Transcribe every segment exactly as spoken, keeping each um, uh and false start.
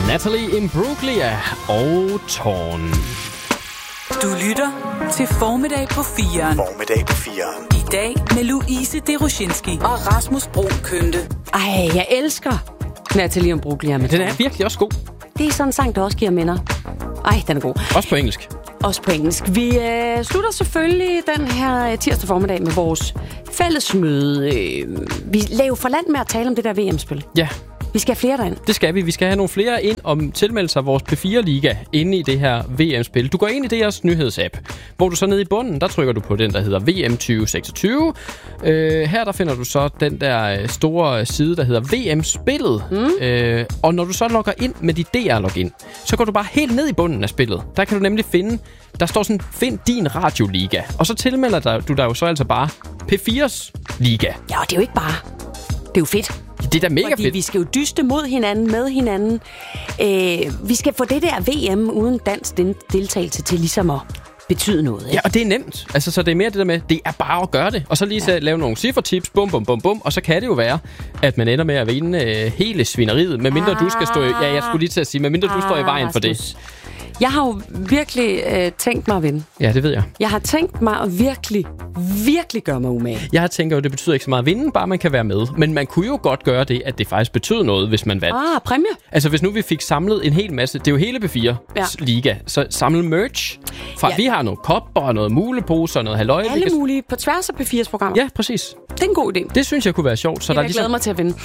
Natalie Imbruglia og Torn. Du lytter til Formiddag på firen. Formiddag på firen. I dag med Louise Deroshinski og Rasmus Brun Kønte. Ej, jeg elsker Natalie Imbruglia. Men den er virkelig også god. Det er sådan en sang, der også giver minder. Ej, den er god. Også på engelsk. Også på engelsk. Vi øh, slutter selvfølgelig den her tirsdag formiddag med vores fællesmøde. Øh, vi laver for land med at tale om det der V M-spil. Ja. Vi skal have flere derind. Det skal vi. Vi skal have nogle flere ind om tilmelde sig vores P fire-liga inde i det her V M-spil. Du går ind i D R's nyhedsapp, hvor du så nede i bunden, der trykker du på den, der hedder V M tyve seksogtyve. Øh, her der finder du så den der store side, der hedder V M-spillet. Mm. Øh, og når du så logger ind med dit D R-login, så går du bare helt ned i bunden af spillet. Der kan du nemlig finde, der står sådan, find din radioliga. Og så tilmelder du dig jo så altså bare P fires liga. Ja, det er jo ikke bare. Det er jo fedt. Det er da mega Fordi fedt. vi skal jo dyste mod hinanden, med hinanden. Øh, vi skal få det der V M uden dansk deltagelse til ligesom at betyde noget. Ikke? Ja, og det er nemt. Altså, så det er mere det der med, det er bare at gøre det. Og så lige så ja. lave nogle cifretips, bum, bum, bum, bum. Og så kan det jo være, at man ender med at vinde øh, hele svineriet. Medmindre ah. du skal stå i, ja, jeg skulle lige til at sige, medmindre ah, du står i vejen for det. Jeg har jo virkelig øh, tænkt mig at vinde. Ja, det ved jeg. Jeg har tænkt mig at virkelig, virkelig gøre mig umage. Jeg tænker jo, det betyder ikke så meget at vinde, bare man kan være med. Men man kunne jo godt gøre det, at det faktisk betød noget, hvis man vandt. Ah, præmie. Altså, hvis nu vi fik samlet en hel masse, det er jo hele P fire ja. liga, så samle merch. Fra ja. vi har nogle kopper og noget muleposer og noget halløj. Alle kan... mulige på tværs af P fires programmer. Ja, præcis. Det er en god idé. Det synes jeg kunne være sjovt. Så jeg der ligesom... glæder mig til at vinde.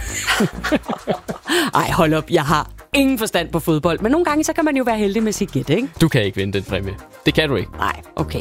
Ej, hold op. Jeg har ingen forstand på fodbold, men nogle gange så kan man jo være heldig med sit gæt, ikke? Du kan ikke vinde den præmie. Det kan du ikke. Nej, okay.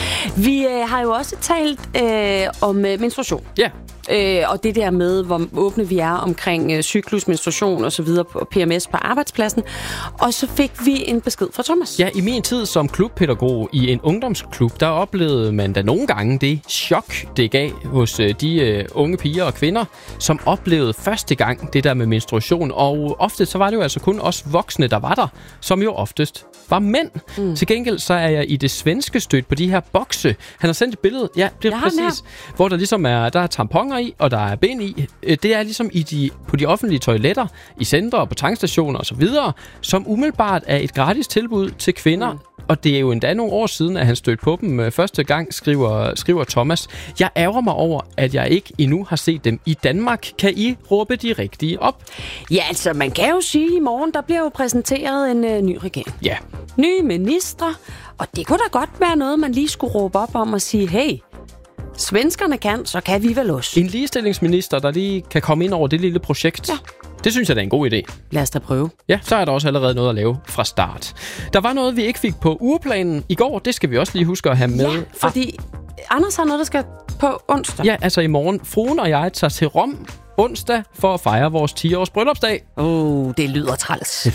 Vi øh, har jo også talt øh, om øh, menstruation. Ja. Øh, og det der med, hvor åbne vi er omkring øh, cyklus, menstruation og så videre på P M S på arbejdspladsen. Og så fik vi en besked fra Thomas. Ja, i min tid som klubpædagog i en ungdomsklub, der oplevede man da nogle gange det chok, det gav hos øh, de øh, unge piger og kvinder, som oplevede første gang det der med menstruation. Og ofte så var det jo altså kun os voksne, der var der, som jo oftest var mænd. Mm. Til gengæld så er jeg i det svenske stødt på de her bokse. Han har sendt et billede, ja, det er præcis, hvor der ligesom er, der er tamponer i, og der er bind i. Det er ligesom i de, på de offentlige toiletter, i centre og på tankstationer osv., som umiddelbart er et gratis tilbud til kvinder. Mm. Og det er jo endda nogle år siden, at han stødte på dem første gang, skriver, skriver Thomas. Jeg ærger mig over, at jeg ikke endnu har set dem i Danmark. Kan I råbe de rigtige op? Ja, altså man kan jo sige, at i morgen der bliver jo præsenteret en øh, ny regering. Ja. Nye ministre, og det kunne da godt være noget, man lige skulle råbe op om og sige, hey, svenskerne kan, så kan vi vel også. En ligestillingsminister, der lige kan komme ind over det lille projekt. Ja. Det synes jeg, det er en god idé. Lad os da prøve. Ja, så er der også allerede noget at lave fra start. Der var noget, vi ikke fik på ugeplanen i går. Det skal vi også lige huske at have med. Ja, fordi ah. Anders har noget, der skal på onsdag. Ja, altså i morgen. Fruen og jeg tager til Rom onsdag for at fejre vores ti-års bryllupsdag. Åh, oh, det lyder træls.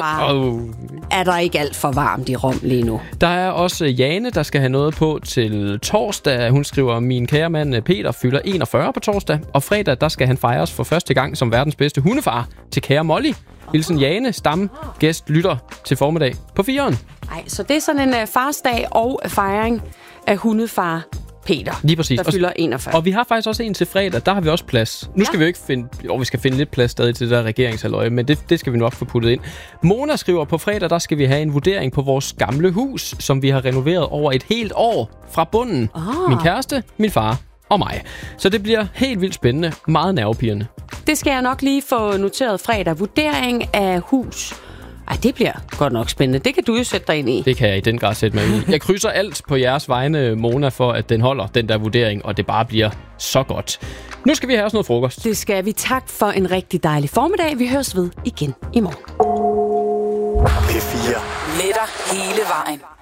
oh. Er der ikke alt for varmt i Rom lige nu? Der er også Jane, der skal have noget på til torsdag. Hun skriver, min kære mand Peter fylder enogfyrre på torsdag. Og fredag, der skal han fejres for første gang som verdens bedste hundefar til kære Molly. Hilsen Jane, stam, gæst, lytter til formiddag på firen. Nej, så det er sådan en uh, farsdag og fejring af hundefar Peter, lige præcis. Der fylder enogfyrre. Og vi har faktisk også en til fredag, der har vi også plads. Nu ja. skal vi jo ikke finde, jo, vi skal finde lidt plads stadig til det der regeringshalløje, men det, det skal vi nok få puttet ind. Mona skriver, på fredag, der skal vi have en vurdering på vores gamle hus, som vi har renoveret over et helt år fra bunden. Oh. Min kæreste, min far og mig. Så det bliver helt vildt spændende, meget nervepirrende. Det skal jeg nok lige få noteret fredag. Vurdering af hus. Ej, det bliver godt nok spændende. Det kan du jo sætte dig ind i. Det kan jeg i den grad sætte mig ind i. Jeg krydser alt på jeres vegne, Mona, for at den holder, den der vurdering, og det bare bliver så godt. Nu skal vi have os noget frokost. Det skal vi. Tak for en rigtig dejlig formiddag. Vi høres ved igen i morgen. P fire. Med dig hele vejen.